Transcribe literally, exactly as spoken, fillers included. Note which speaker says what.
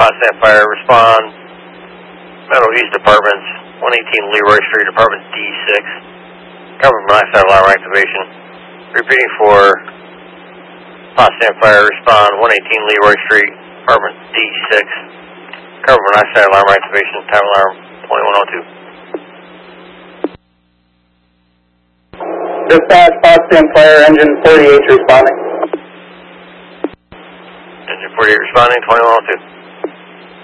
Speaker 1: Potsdam Fire, respond. Meadow East Apartments, one eighteen Leroy Street, Apartment D six. Carbon monoxide alarm activation. Repeating for Potsdam Fire, respond, one eighteen Leroy Street, Apartment D six. Carbon monoxide alarm activation, time alarm twenty-one oh two.
Speaker 2: Dispatch, Potsdam Fire, engine forty-eight responding.
Speaker 1: Engine forty-eight responding, twenty-one oh two.